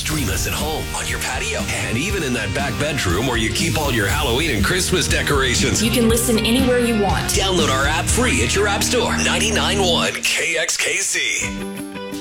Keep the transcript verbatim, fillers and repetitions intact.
Stream us at home, on your patio, and even in that back bedroom where you keep all your Halloween and Christmas decorations. You can listen anywhere you want. Download our app free at your app store. ninety-nine point one K X K C.